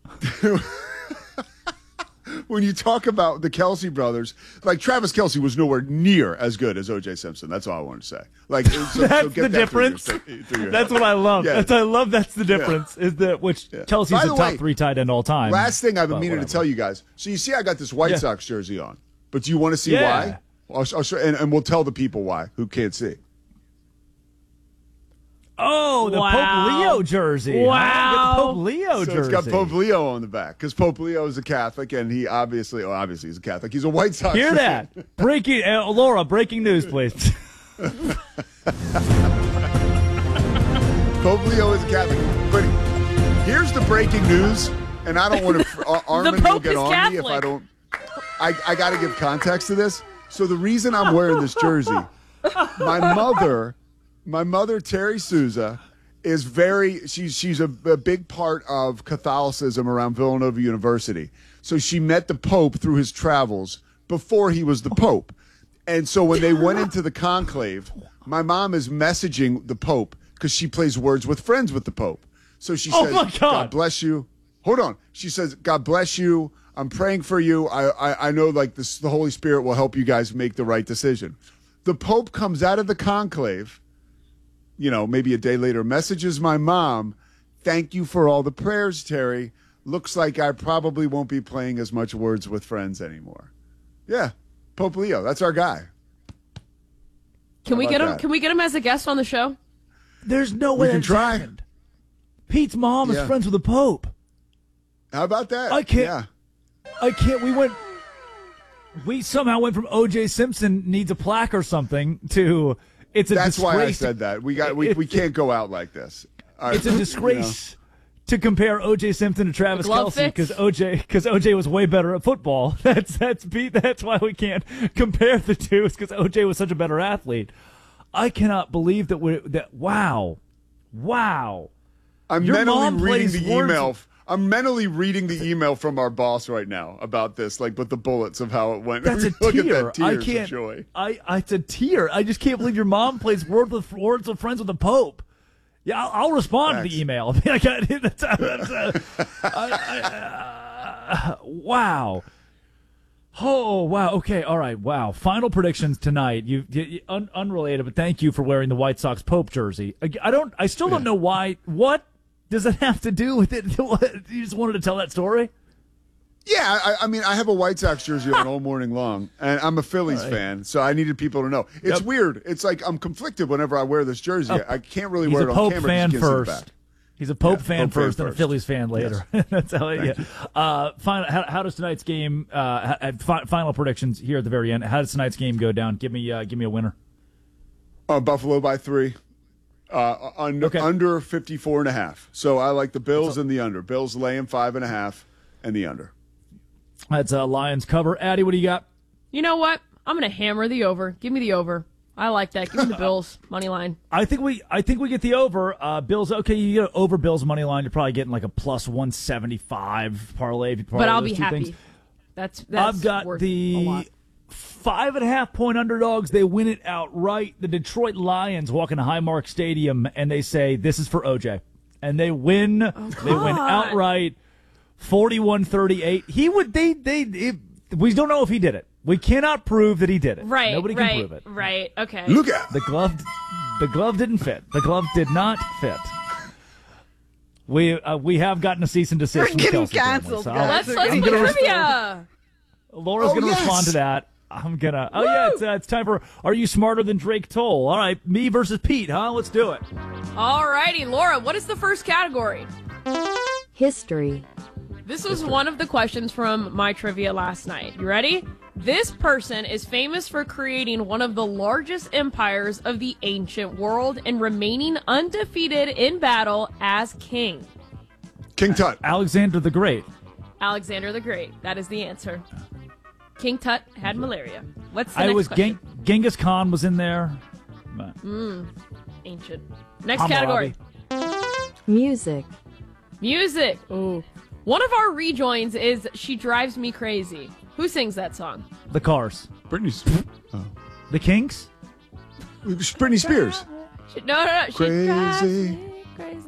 When you talk about the Kelce brothers, like Travis Kelce was nowhere near as good as O.J. Simpson. That's all I want to say. Like that's the difference. That's what I love. Yeah. That's the difference. Is that which Kelce's the top 3 tight end all time. Last thing I've been meaning to tell you guys. So you see, I got this White Sox jersey on, but do you want to see why? I'll show, and we'll tell the people why who can't see. Oh, the Pope Leo jersey. Wow. The Pope Leo jersey. It's got Pope Leo on the back because Pope Leo is a Catholic, and he obviously he's a Catholic. He's a White Sox Hear fan. that? Breaking, Laura, breaking news, please. Pope Leo is a Catholic. But here's the breaking news, and I don't want to, Armin will get on Catholic. me if I don't. I got to give context to this. So the reason I'm wearing this jersey, my mother, Terry Souza, is she's a big part of Catholicism around Villanova University. So she met the Pope through his travels before he was the Pope. And so when they went into the conclave, my mom is messaging the Pope because she plays Words with Friends with the Pope. So she says, my God bless you. Hold on. She says, God bless you. I'm praying for you. I know like this, the Holy Spirit will help you guys make the right decision. The Pope comes out of the conclave, maybe a day later, messages my mom, thank you for all the prayers, Terry. Looks like I probably won't be playing as much Words with Friends anymore. Yeah, Pope Leo, that's our guy. Can we get him? Can we get him as a guest on the show? There's no way we can that's try. happened. Pete's mom is friends with the Pope. How about that? I can't. We somehow went from O.J. Simpson needs a plaque or something to it's a That's disgrace. why I said that. We can't go out like this. It's a disgrace to compare O.J. Simpson to Travis Kelce because O.J. was way better at football. That's Pete. That's why we can't compare the two. It's because O.J. was such a better athlete. I cannot believe that wow. I'm mentally reading the email from our boss right now about this, like with the bullets of how it went. That's a Look tear. at that, tears I can't. of joy. It's a tear. I just can't believe your mom plays Words with Friends with the Pope. Yeah, I'll respond to the email. Wow. Oh wow. Okay. All right. Wow. Final predictions tonight. Unrelated, but thank you for wearing the White Sox Pope jersey. I still don't know why. What does it have to do with it? You just wanted to tell that story? Yeah, I mean, I have a White Sox jersey on all morning long, and I'm a Phillies fan, so I needed people to know. It's weird. It's like I'm conflicted whenever I wear this jersey. I can't really wear it on camera. Fan first. He's a Pope fan first and a Phillies fan later. Yes. That's how it is. How does tonight's game, final predictions here at the very end, how does tonight's game go down? Give me a winner. Buffalo by 3. Under 54.5. So I like the Bills and the under. Bills laying 5.5 and the under. That's Lions cover. Addie, what do you got? You know what? I'm going to hammer the over. Give me the over. I like that. Give me the Bills money line. I think we get the over. Bills. Okay, you get over Bills money line. You're probably getting like a plus 175 parlay. But I'll be happy. That's I've got worth the a lot. 5.5 point underdogs. They win it outright. The Detroit Lions walk into Highmark Stadium and they say this is for OJ, and they win. They win outright. 41-38. We don't know if he did it. We cannot prove that he did it. Right. Nobody can prove it. Right. Okay. Look at the glove. The glove didn't fit. The glove did not fit. We have gotten a cease and desist. We're getting canceled. So let's play trivia. Laura's going to respond to that. I'm gonna. Oh yeah, it's time for Are You Smarter Than Drake Toll? All right, me versus Pete, huh? Let's do it. All righty, Laura. What is the first category? History. This was one of the questions from my trivia last night. You ready? This person is famous for creating one of the largest empires of the ancient world and remaining undefeated in battle as king. King Tut. Alexander the Great. Alexander the Great. That is the answer. King Tut had malaria. What's the next question? Genghis Khan was in there. Ancient. Next category. Music. Music. Ooh. One of our rejoins is She Drives Me Crazy. Who sings that song? The Cars. Britney Spears. The Kinks? Britney Spears. No. Crazy. She drives me crazy.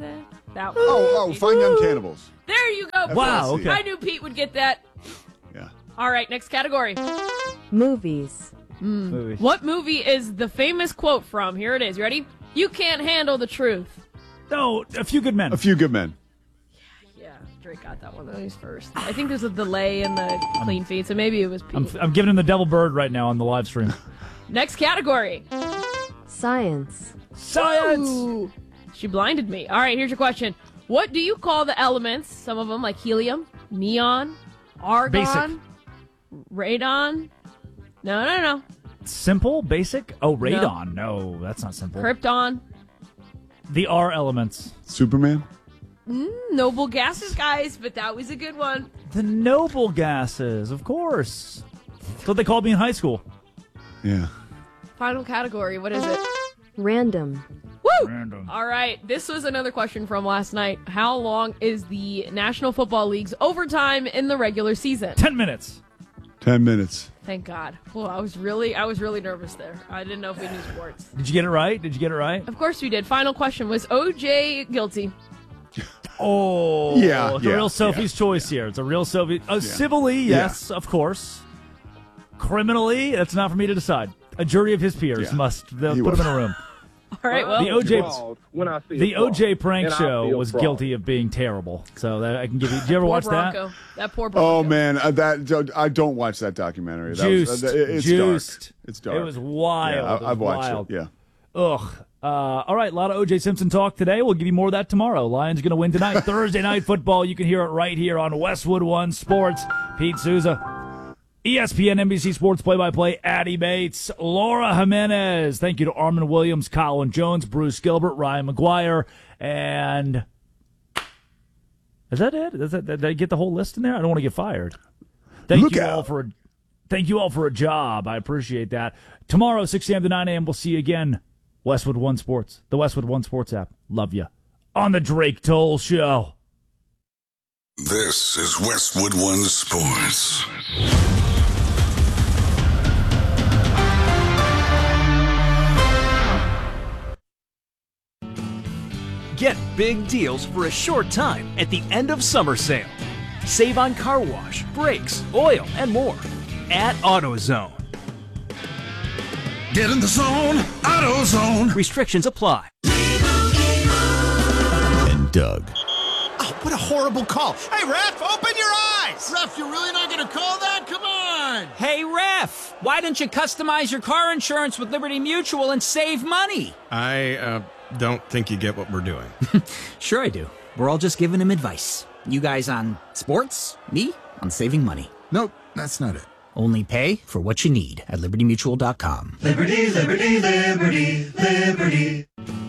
That Fine Young Cannibals. There you go. Wow, Pete. okay. I knew Pete would get that. Yeah. All right, next category. Movies. Movies. What movie is the famous quote from? Here it is. You ready? You can't handle the truth. Oh, A Few Good Men. A Few Good Men. Yeah, Drake got that one. That was first. I think there's a delay in the clean feed, so maybe it was Pete. I'm giving him the devil bird right now on the live stream. Next category. Science. Science! Ooh. She blinded me. All right, here's your question. What do you call the elements, some of them like helium, neon, argon, radon? No. Simple? Basic? Oh, radon. No, that's not simple. Krypton. The R elements. Superman. Noble gases, guys, but that was a good one. The noble gases, of course. That's what they called me in high school. Yeah. Final category. What is it? Random. Woo! Random. All right. This was another question from last night. How long is the National Football League's overtime in the regular season? 10 minutes. 10 minutes. Thank God. Well, I was really nervous there. I didn't know if we knew sports. Did you get it right? Of course we did. Final question. Was OJ guilty? Oh. Yeah, It's a yeah, real Sophie's choice here. It's a real Sophie. Civilly, yes, of course. Criminally, that's not for me to decide. A jury of his peers must put him in a room. All right, well. The OJ prank show was guilty of being terrible. So that I can give you. Did you ever watch Bronco. that? That poor Bronco. Oh man, I don't watch that documentary. Juiced. It's Juiced. dark. It's dark. It was wild. Yeah, I've watched it. Yeah. Ugh. All right, a lot of O.J. Simpson talk today. We'll give you more of that tomorrow. Lions going to win tonight. Thursday night football. You can hear it right here on Westwood One Sports. Pete Souza. ESPN NBC Sports play-by-play, Addie Bates, Laura Jimenez. Thank you to Armin Williams, Colin Jones, Bruce Gilbert, Ryan McGuire, and is that it? Did I get the whole list in there? I don't want to get fired. Thank you all for a job. I appreciate that. Tomorrow, 6 a.m. to 9 a.m., we'll see you again. Westwood One Sports, the Westwood One Sports app. Love you. On the Drake Toll Show. This is Westwood One Sports. Get big deals for a short time at the end of summer sale. Save on car wash, brakes, oil, and more at AutoZone. Get in the zone, AutoZone. Restrictions apply. And Doug. Oh, what a horrible call. Hey, ref, open your eyes. Ref, you're really not going to call that? Come on. Hey, ref, why don't you customize your car insurance with Liberty Mutual and save money? I don't think you get what we're doing. Sure I do. We're all just giving him advice. You guys on sports, me on saving money. Nope, that's not it. Only pay for what you need at libertymutual.com. Liberty, liberty, liberty, liberty.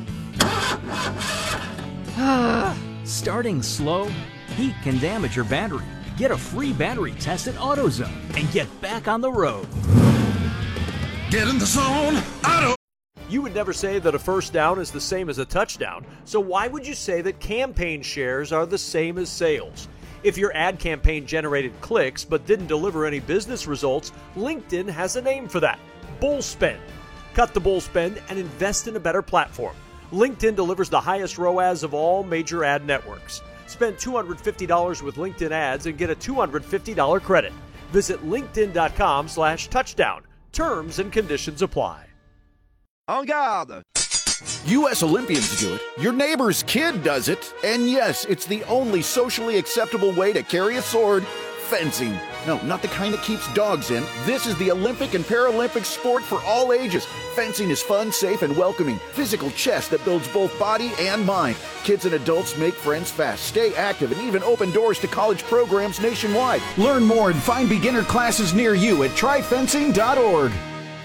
Starting slow, heat can damage your battery. Get a free battery test at AutoZone and get back on the road. Get in the zone, Auto. You would never say that a first down is the same as a touchdown, so why would you say that campaign shares are the same as sales? If your ad campaign generated clicks but didn't deliver any business results, LinkedIn has a name for that: bull spend. Cut the bull spend and invest in a better platform. LinkedIn delivers the highest ROAS of all major ad networks. Spend $250 with LinkedIn ads and get a $250 credit. Visit linkedin.com/touchdown. Terms and conditions apply. En garde! U.S. Olympians do it. Your neighbor's kid does it. And yes, it's the only socially acceptable way to carry a sword: fencing. No, not the kind that keeps dogs in. This is the Olympic and Paralympic sport for all ages. Fencing is fun, safe, and welcoming. Physical chess that builds both body and mind. Kids and adults make friends fast, stay active, and even open doors to college programs nationwide. Learn more and find beginner classes near you at tryfencing.org.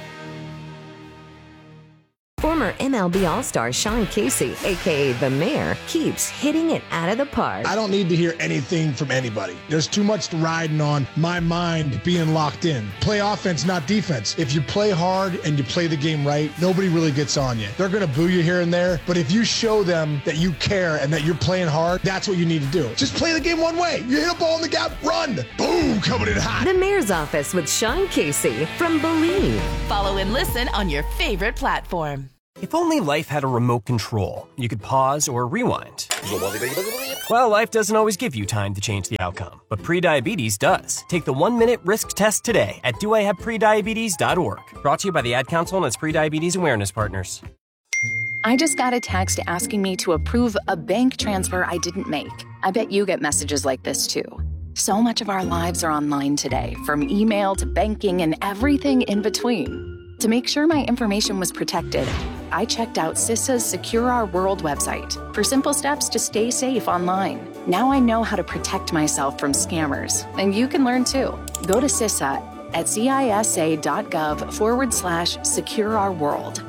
Former MLB All-Star Sean Casey, a.k.a. The Mayor, keeps hitting it out of the park. I don't need to hear anything from anybody. There's too much riding on my mind being locked in. Play offense, not defense. If you play hard and you play the game right, nobody really gets on you. They're going to boo you here and there, but if you show them that you care and that you're playing hard, that's what you need to do. Just play the game one way. You hit a ball in the gap, run. Boom, coming in hot. The Mayor's Office with Sean Casey from Believe. Follow and listen on your favorite platform. If only life had a remote control, you could pause or rewind. Well, life doesn't always give you time to change the outcome, but prediabetes does. Take the 1-minute risk test today at doihaveprediabetes.org. Brought to you by the Ad Council and its prediabetes awareness partners. I just got a text asking me to approve a bank transfer I didn't make. I bet you get messages like this too. So much of our lives are online today, from email to banking and everything in between. To make sure my information was protected, I checked out CISA's Secure Our World website for simple steps to stay safe online. Now I know how to protect myself from scammers, and you can learn too. Go to CISA at cisa.gov/secure-our-world.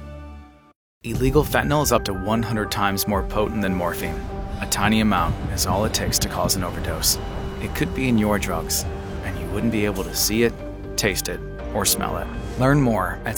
Illegal fentanyl is up to 100 times more potent than morphine. A tiny amount is all it takes to cause an overdose. It could be in your drugs, and you wouldn't be able to see it, taste it, or smell it. Learn more at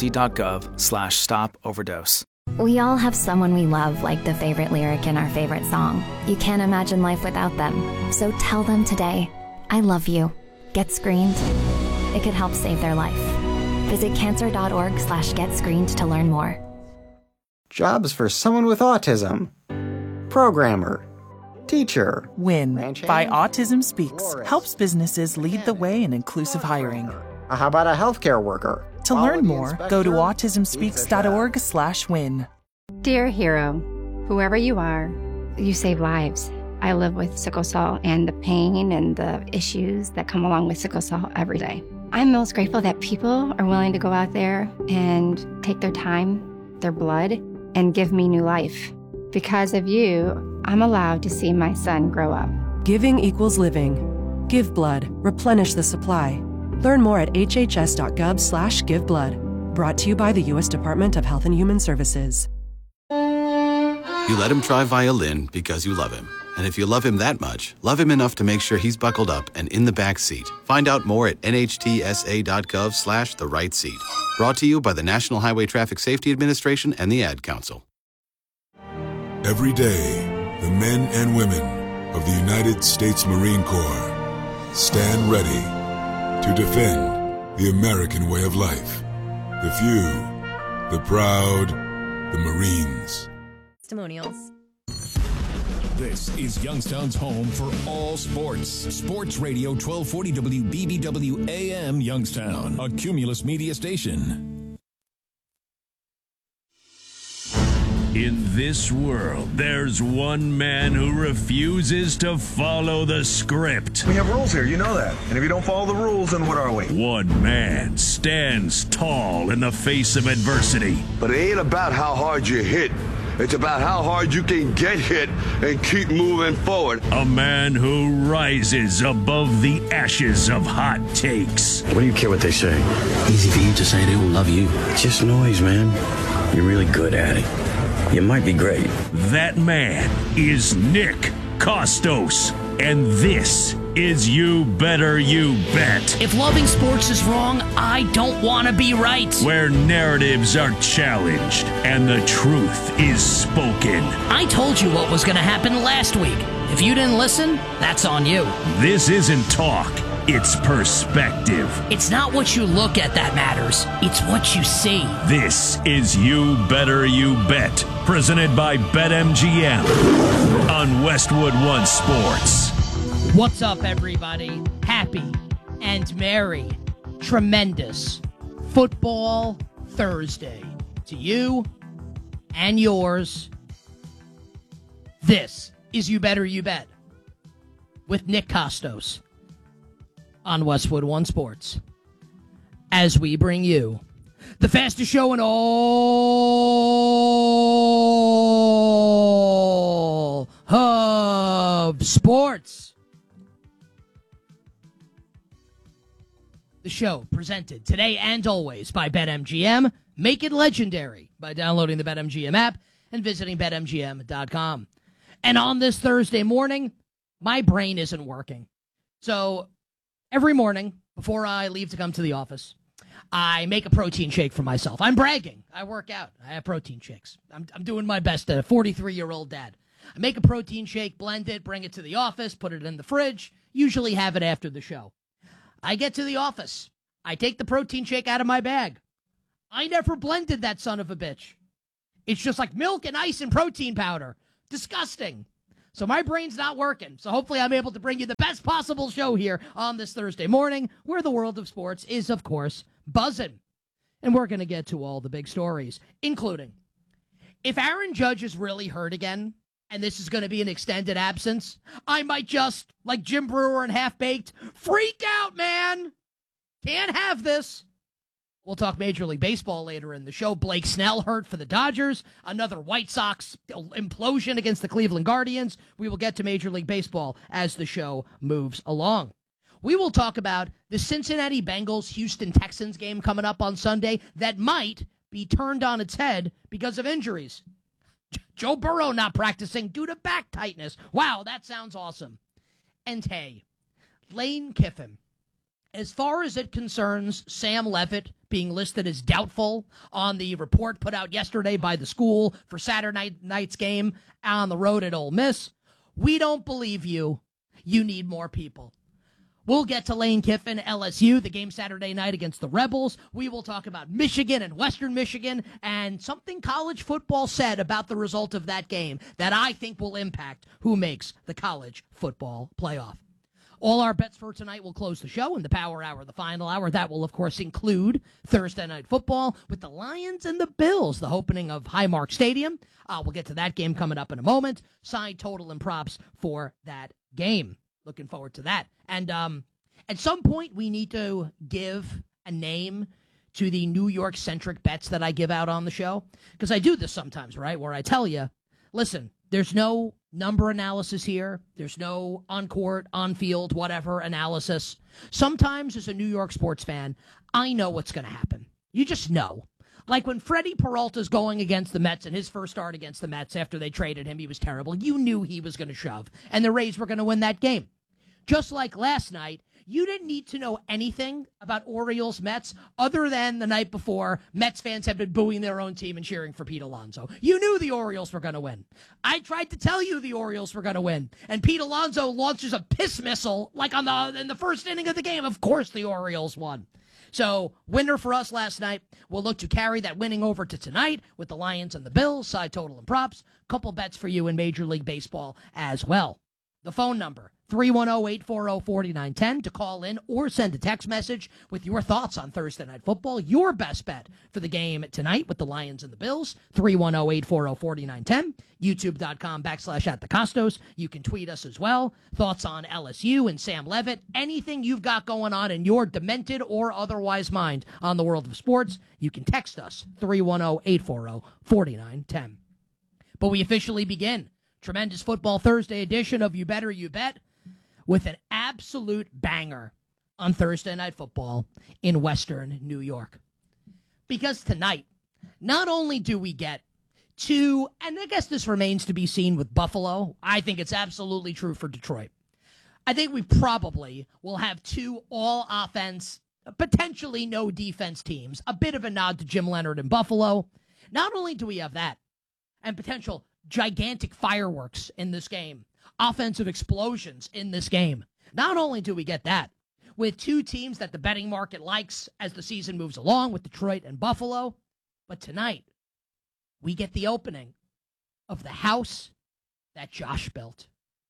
cdc.gov/stop-overdose. We all have someone we love, like the favorite lyric in our favorite song. You can't imagine life without them. So tell them today, I love you. Get screened. It could help save their life. Visit cancer.org/getscreened to learn more. Jobs for someone with autism. Programmer. Teacher. WIN by Autism Speaks helps businesses lead the way in inclusive hiring. How about a healthcare worker? To learn more, go to autismspeaks.org/win. Dear hero, whoever you are, you save lives. I live with sickle cell and the pain and the issues that come along with sickle cell every day. I'm most grateful that people are willing to go out there and take their time, their blood, and give me new life. Because of you, I'm allowed to see my son grow up. Giving equals living. Give blood. Replenish the supply. Learn more at hhs.gov/giveblood. Brought to you by the U.S. Department of Health and Human Services. You let him try violin because you love him. And if you love him that much, love him enough to make sure he's buckled up and in the back seat. Find out more at nhtsa.gov/the-right-seat. Brought to you by the National Highway Traffic Safety Administration and the Ad Council. Every day, the men and women of the United States Marine Corps stand ready to defend the American way of life. The few, the proud, the Marines. Testimonials. This is Youngstown's home for all sports. Sports Radio 1240 WBBW AM Youngstown, a Cumulus media station. In this world, there's one man who refuses to follow the script. We have rules here, you know that. And if you don't follow the rules, then what are we? One man stands tall in the face of adversity. But it ain't about how hard you hit. It's about how hard you can get hit and keep moving forward. A man who rises above the ashes of hot takes. What do you care what they say? Easy for you to say they will love you. It's just noise, man. You're really good at it. You might be great. That man is Nick Kostos, and this is You Better You Bet. If loving sports is wrong, I don't want to be right. Where narratives are challenged and the truth is spoken. I told you what was going to happen last week. If you didn't listen, that's on you. This isn't talk. It's perspective. It's not what you look at that matters. It's what you see. This is You Better You Bet, presented by BetMGM on Westwood One Sports. What's up, everybody? Happy and merry, tremendous Football Thursday to you and yours. This is You Better You Bet with Nick Kostos on Westwood One Sports, as we bring you the fastest show in all of sports. The show presented today and always by BetMGM. Make it legendary by downloading the BetMGM app and visiting BetMGM.com. And on this Thursday morning, my brain isn't working. So every morning, before I leave to come to the office, I make a protein shake for myself. I'm bragging. I work out. I have protein shakes. I'm doing my best as a 43-year-old dad. I make a protein shake, blend it, bring it to the office, put it in the fridge, usually have it after the show. I get to the office. I take the protein shake out of my bag. I never blended that son of a bitch. It's just like milk and ice and protein powder. Disgusting. So my brain's not working. So hopefully I'm able to bring you the best possible show here on this Thursday morning, where the world of sports is, of course, buzzing. And we're going to get to all the big stories, including if Aaron Judge is really hurt again, and this is going to be an extended absence, I might just, like Jim Brewer and Half-Baked, freak out, man. Can't have this. We'll talk Major League Baseball later in the show. Blake Snell hurt for the Dodgers. Another White Sox implosion against the Cleveland Guardians. We will get to Major League Baseball as the show moves along. We will talk about the Cincinnati Bengals-Houston Texans game coming up on Sunday that might be turned on its head because of injuries. Joe Burrow not practicing due to back tightness. Wow, that sounds awesome. And hey, Lane Kiffin. As far as it concerns Sam Levitt being listed as doubtful on the report put out yesterday by the school for Saturday night's game on the road at Ole Miss, we don't believe you. You need more people. We'll get to Lane Kiffin, LSU, the game Saturday night against the Rebels. We will talk about Michigan and Western Michigan and something college football said about the result of that game that I think will impact who makes the college football playoff. All our bets for tonight will close the show in the Power Hour, the final hour. That will, of course, include Thursday Night Football with the Lions and the Bills, the opening of Highmark Stadium. We'll get to that game coming up in a moment. Side total and props for that game. Looking forward to that. And at some point, we need to give a name to the New York-centric bets that I give out on the show. Because I do this sometimes, right, where I tell you, listen, there's no number analysis here. There's no on-court, on-field, whatever analysis. Sometimes as a New York sports fan, I know what's going to happen. You just know. Like when Freddie Peralta's going against the Mets in his first start against the Mets after they traded him, he was terrible. You knew he was going to shove, and the Rays were going to win that game. Just like last night, you didn't need to know anything about Orioles-Mets other than the night before Mets fans had been booing their own team and cheering for Pete Alonso. You knew the Orioles were going to win. I tried to tell you the Orioles were going to win. And Pete Alonso launches a piss missile like in the first inning of the game. Of course the Orioles won. So, winner for us last night. We'll look to carry that winning over to tonight with the Lions and the Bills, side total and props. Couple bets for you in Major League Baseball as well. The phone number, 310-840-4910 to call in or send a text message with your thoughts on Thursday Night Football. Your best bet for the game tonight with the Lions and the Bills, 310-840-4910, youtube.com/@thecostos. You can tweet us as well. Thoughts on LSU and Sam Levitt. Anything you've got going on in your demented or otherwise mind on the world of sports, you can text us, 310-840-4910. But we officially begin. Tremendous Football Thursday edition of You Better You Bet with an absolute banger on Thursday Night Football in Western New York. Because tonight, not only do we get two, and I guess this remains to be seen with Buffalo, I think it's absolutely true for Detroit. I think we probably will have two all-offense, potentially no defense teams, a bit of a nod to Jim Leonard in Buffalo. Not only do we have that, and potential gigantic fireworks in this game, offensive explosions in this game. Not only do we get that, with two teams that the betting market likes as the season moves along with Detroit and Buffalo, but tonight we get the opening of the house that Josh built.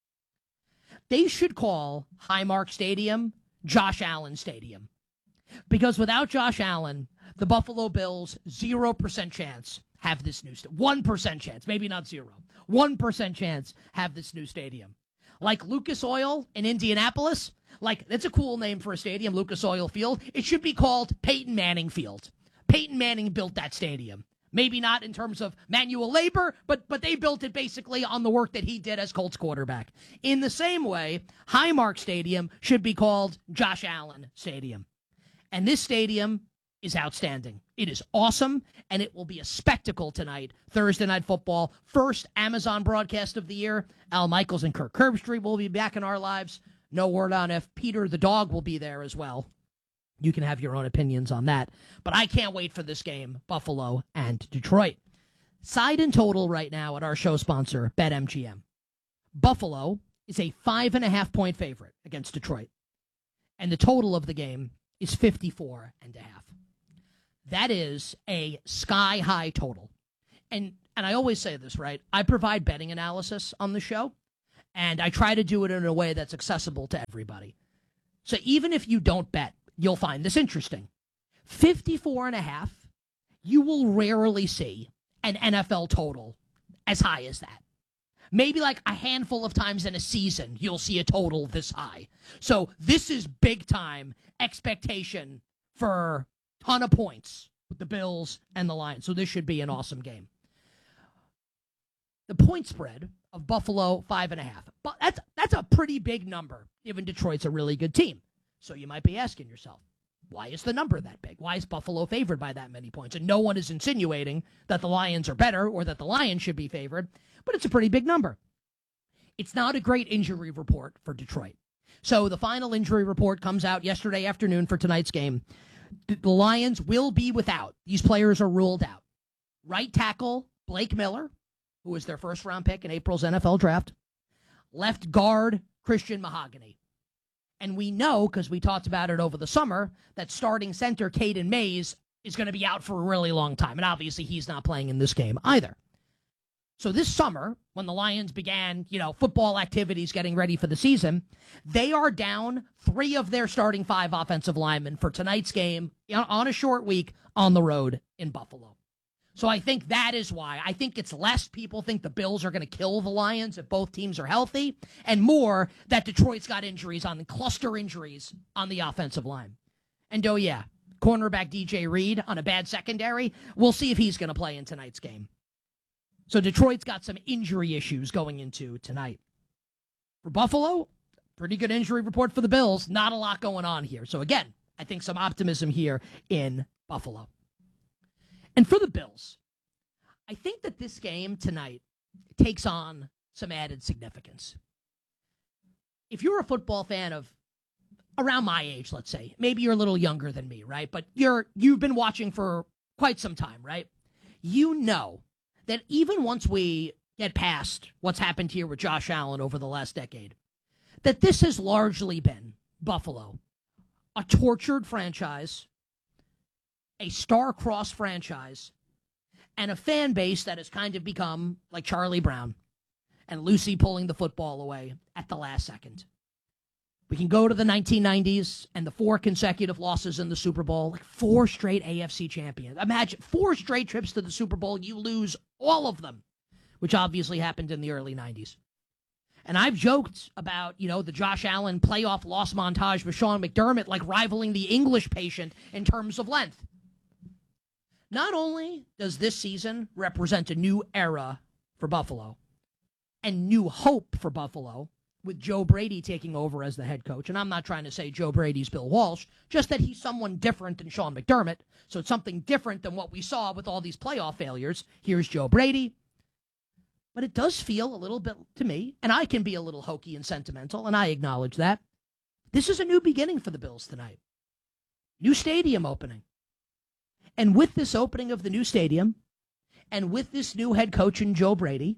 They should call Highmark Stadium Josh Allen Stadium, because without Josh Allen, the Buffalo Bills 0% chance have this new 1% chance, maybe not 0, 1% chance have this new stadium. Like Lucas Oil in Indianapolis, like that's a cool name for a stadium, Lucas Oil Field. It should be called Peyton Manning Field. Peyton Manning built that stadium. Maybe not in terms of manual labor, but they built it basically on the work that he did as Colts quarterback. In the same way, Highmark Stadium should be called Josh Allen Stadium. And this stadium is outstanding. It is awesome, and it will be a spectacle tonight. Thursday Night Football, first Amazon broadcast of the year. Al Michaels and Kirk Herbstreit will be back in our lives. No word on if Peter the dog will be there as well. You can have your own opinions on that. But I can't wait for this game, Buffalo and Detroit. Side and total right now at our show sponsor, BetMGM. Buffalo is a 5.5-point favorite against Detroit. And the total of the game is 54.5. That is a sky-high total. And I always say this, right? I provide betting analysis on the show, and I try to do it in a way that's accessible to everybody. So even if you don't bet, you'll find this interesting. 54.5, you will rarely see an NFL total as high as that. Maybe like a handful of times in a season, you'll see a total this high. So this is big time expectation for a ton of points with the Bills and the Lions. So this should be an awesome game. The point spread of Buffalo, 5.5. But that's a pretty big number, given Detroit's a really good team. So you might be asking yourself, why is the number that big? Why is Buffalo favored by that many points? And no one is insinuating that the Lions are better or that the Lions should be favored, but it's a pretty big number. It's not a great injury report for Detroit. So the final injury report comes out yesterday afternoon for tonight's game. The Lions will be without. These players are ruled out. Right tackle, Blake Miller, who was their first-round pick in April's NFL draft. Left guard, Christian Mahogany. And we know, because we talked about it over the summer, that starting center Caden Mays is going to be out for a really long time. And obviously he's not playing in this game either. So this summer, when the Lions began, football activities getting ready for the season, they are down 3 of their starting 5 offensive linemen for tonight's game on a short week on the road in Buffalo. So I think that is why. I think it's less people think the Bills are going to kill the Lions if both teams are healthy, and more that Detroit's got injuries on the cluster injuries on the offensive line. And cornerback DJ Reed on a bad secondary. We'll see if he's going to play in tonight's game. So Detroit's got some injury issues going into tonight. For Buffalo, pretty good injury report for the Bills. Not a lot going on here. So again, I think some optimism here in Buffalo. And for the Bills, I think that this game tonight takes on some added significance. If you're a football fan of around my age, let's say, maybe you're a little younger than me, right? But you've been watching for quite some time, right? You know that even once we get past what's happened here with Josh Allen over the last decade, that this has largely been Buffalo, a tortured franchise, a star-crossed franchise, and a fan base that has kind of become like Charlie Brown and Lucy pulling the football away at the last second. We can go to the 1990s and the 4 consecutive losses in the Super Bowl, like 4 straight AFC champions. Imagine 4 straight trips to the Super Bowl, you lose all of them, which obviously happened in the early 90s. And I've joked about, the Josh Allen playoff loss montage with Sean McDermott, like rivaling the English Patient in terms of length. Not only does this season represent a new era for Buffalo and new hope for Buffalo with Joe Brady taking over as the head coach, and I'm not trying to say Joe Brady's Bill Walsh, just that he's someone different than Sean McDermott, so it's something different than what we saw with all these playoff failures. Here's Joe Brady. But it does feel a little bit to me, and I can be a little hokey and sentimental, and I acknowledge that. This is a new beginning for the Bills tonight. New stadium opening. And with this opening of the new stadium, and with this new head coach in Joe Brady,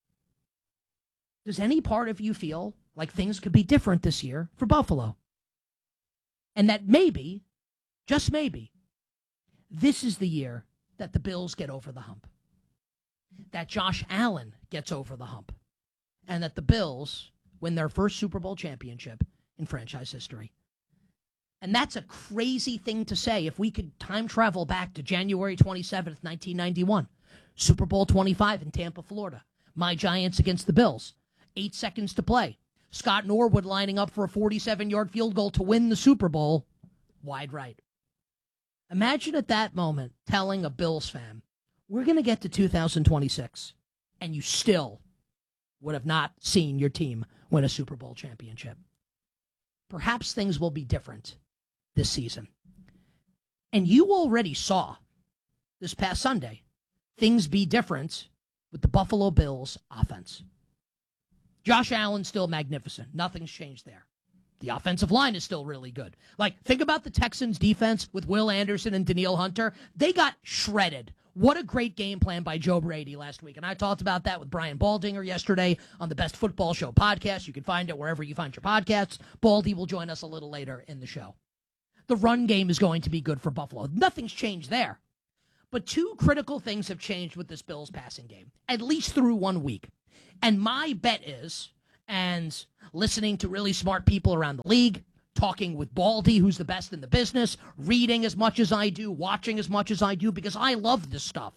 does any part of you feel like things could be different this year for Buffalo? And that maybe, just maybe, this is the year that the Bills get over the hump. That Josh Allen gets over the hump. And that the Bills win their first Super Bowl championship in franchise history. And that's a crazy thing to say if we could time travel back to January 27th, 1991. Super Bowl 25 in Tampa, Florida. My Giants against the Bills. 8 seconds to play. Scott Norwood lining up for a 47-yard field goal to win the Super Bowl. Wide right. Imagine at that moment telling a Bills fan, we're going to get to 2026, and you still would have not seen your team win a Super Bowl championship. Perhaps things will be different this season. And you already saw this past Sunday things be different with the Buffalo Bills offense. Josh Allen's still magnificent. Nothing's changed there. The offensive line is still really good. Like, think about the Texans defense with Will Anderson and Danielle Hunter. They got shredded. What a great game plan by Joe Brady last week. And I talked about that with Brian Baldinger yesterday on the Best Football Show podcast. You can find it wherever you find your podcasts. Baldy will join us a little later in the show. The run game is going to be good for Buffalo. Nothing's changed there. But two critical things have changed with this Bills passing game, at least through 1 week. And my bet is, and listening to really smart people around the league, talking with Baldy, who's the best in the business, reading as much as I do, watching as much as I do, because I love this stuff.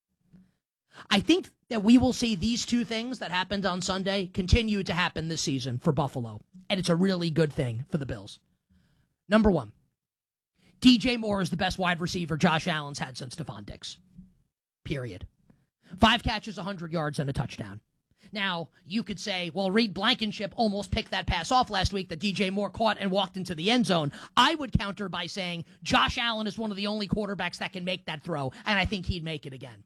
I think that we will see these two things that happened on Sunday continue to happen this season for Buffalo, and it's a really good thing for the Bills. Number one, DJ Moore is the best wide receiver Josh Allen's had since Stephon Diggs. Period. 5 catches, 100 yards, and a touchdown. Now, you could say, well, Reed Blankenship almost picked that pass off last week that DJ Moore caught and walked into the end zone. I would counter by saying Josh Allen is one of the only quarterbacks that can make that throw, and I think he'd make it again.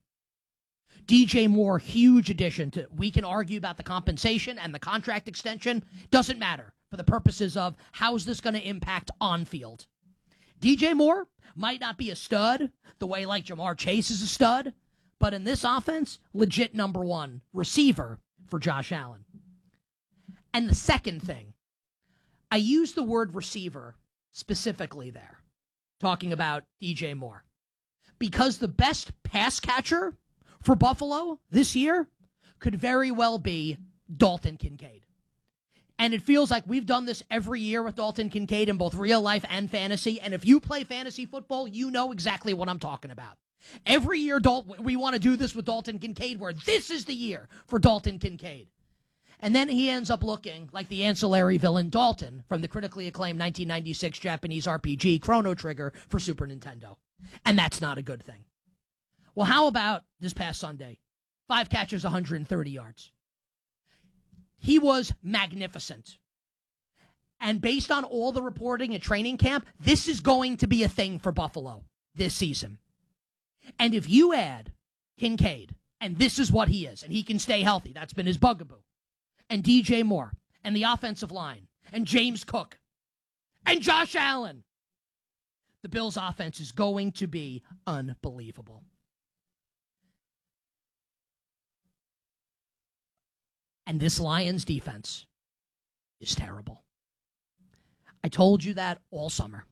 DJ Moore, huge addition to, we can argue about the compensation and the contract extension. Doesn't matter for the purposes of how's this going to impact on field. DJ Moore might not be a stud the way like Jamar Chase is a stud, but in this offense, legit number one receiver for Josh Allen. And the second thing, I use the word receiver specifically there, talking about DJ Moore, because the best pass catcher for Buffalo this year could very well be Dalton Kincaid. And it feels like we've done this every year with Dalton Kincaid in both real life and fantasy. And if you play fantasy football, you know exactly what I'm talking about. Every year, we want to do this with Dalton Kincaid, where this is the year for Dalton Kincaid. And then he ends up looking like the ancillary villain Dalton from the critically acclaimed 1996 Japanese RPG Chrono Trigger for Super Nintendo. And that's not a good thing. Well, how about this past Sunday? 5 catches, 130 yards. He was magnificent. And based on all the reporting at training camp, this is going to be a thing for Buffalo this season. And if you add Kincaid, and this is what he is, and he can stay healthy, that's been his bugaboo, and DJ Moore, and the offensive line, and James Cook, and Josh Allen, the Bills' offense is going to be unbelievable. And this Lions defense is terrible. I told you that all summer,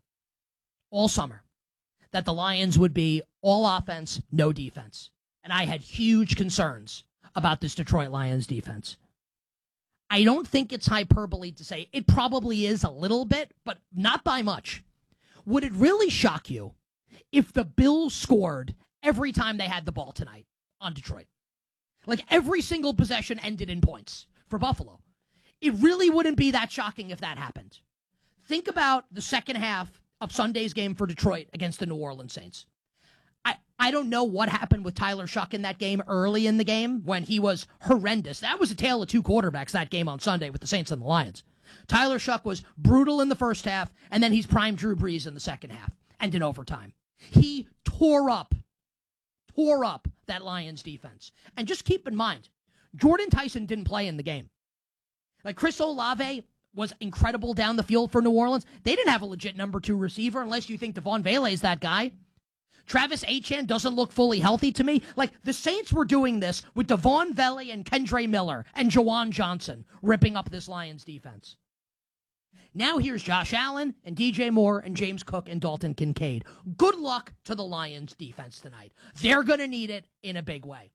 that the Lions would be all offense, no defense. And I had huge concerns about this Detroit Lions defense. I don't think it's hyperbole to say it probably is a little bit, but not by much. Would it really shock you if the Bills scored every time they had the ball tonight on Detroit? Like every single possession ended in points for Buffalo. It really wouldn't be that shocking if that happened. Think about the second half of Sunday's game for Detroit against the New Orleans Saints. I don't know what happened with Tyler Shuck in that game early in the game when he was horrendous. That was a tale of two quarterbacks, that game on Sunday with the Saints and the Lions. Tyler Shuck was brutal in the first half, and then he's prime Drew Brees in the second half and in overtime. He tore up that Lions defense. And just keep in mind, Jordan Tyson didn't play in the game. Like Chris Olave was incredible down the field for New Orleans. They didn't have a legit number 2 receiver unless you think Devon Vele is that guy. Travis Etienne doesn't look fully healthy to me. Like, the Saints were doing this with Devon Vele and Kendre Miller and Jawan Johnson ripping up this Lions defense. Now here's Josh Allen and DJ Moore and James Cook and Dalton Kincaid. Good luck to the Lions defense tonight. They're going to need it in a big way.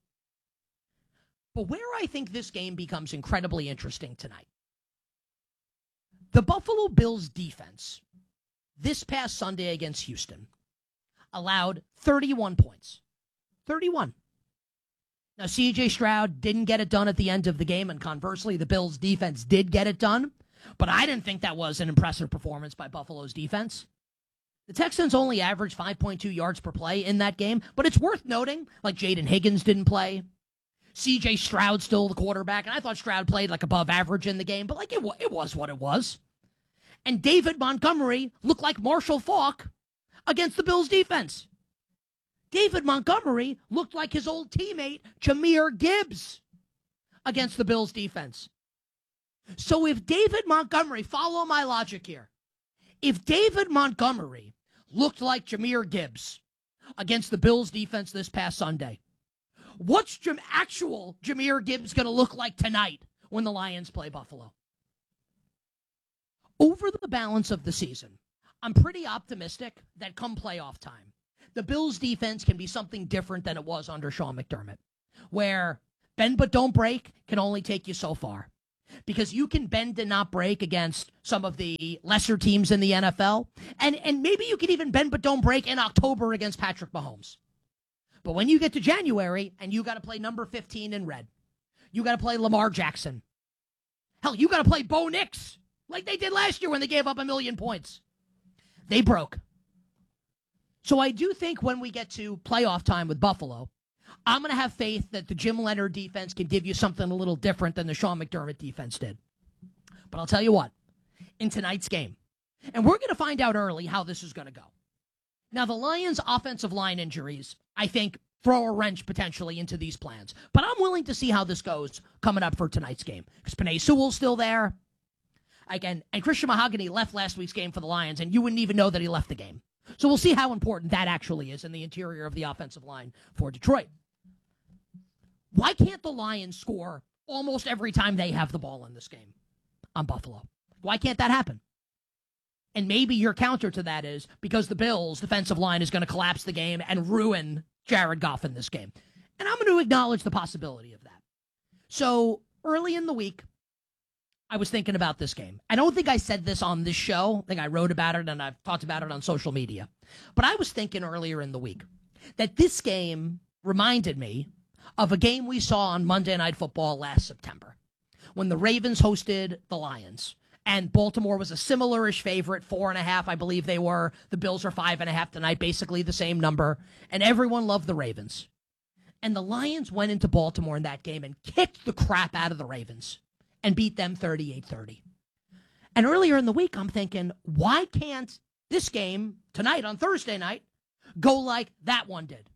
But where I think this game becomes incredibly interesting tonight, the Buffalo Bills defense this past Sunday against Houston allowed 31 points. 31. Now, C.J. Stroud didn't get it done at the end of the game, and conversely, the Bills' defense did get it done, but I didn't think that was an impressive performance by Buffalo's defense. The Texans only averaged 5.2 yards per play in that game, but it's worth noting, like Jaden Higgins didn't play. C.J. Stroud still the quarterback, and I thought Stroud played like above average in the game, but like it was what it was. And David Montgomery looked like Marshall Faulk against the Bills' defense. David Montgomery looked like his old teammate, Jahmyr Gibbs, against the Bills' defense. So if David Montgomery, follow my logic here, if David Montgomery looked like Jahmyr Gibbs against the Bills' defense this past Sunday, what's actual Jahmyr Gibbs going to look like tonight when the Lions play Buffalo? Over the balance of the season, I'm pretty optimistic that come playoff time, the Bills' defense can be something different than it was under Sean McDermott, where bend but don't break can only take you so far. Because you can bend and not break against some of the lesser teams in the NFL, and maybe you can even bend but don't break in October against Patrick Mahomes. But when you get to January and you got to play number 15 in red, you got to play Lamar Jackson. Hell, you got to play Bo Nix like they did last year when they gave up 1 million points. They broke. So I do think when we get to playoff time with Buffalo, I'm going to have faith that the Jim Leonard defense can give you something a little different than the Sean McDermott defense did. But I'll tell you what, in tonight's game, and we're going to find out early how this is going to go. Now, the Lions' offensive line injuries, I think, throw a wrench potentially into these plans. But I'm willing to see how this goes coming up for tonight's game. Because Penei Sewell's still there. Again, and Christian Mahogany left last week's game for the Lions, and you wouldn't even know that he left the game. So we'll see how important that actually is in the interior of the offensive line for Detroit. Why can't the Lions score almost every time they have the ball in this game on Buffalo? Why can't that happen? And maybe your counter to that is because the Bills' defensive line is going to collapse the game and ruin Jared Goff in this game. And I'm going to acknowledge the possibility of that. So early in the week, I was thinking about this game. I don't think I said this on this show. I think I wrote about it and I've talked about it on social media. But I was thinking earlier in the week that this game reminded me of a game we saw on Monday Night Football last September when the Ravens hosted the Lions. And Baltimore was a similar-ish favorite, 4.5, I believe they were. The Bills are 5.5 tonight, basically the same number. And everyone loved the Ravens. And the Lions went into Baltimore in that game and kicked the crap out of the Ravens and beat them 38-30. And earlier in the week, I'm thinking, why can't this game tonight on Thursday night go like that one did?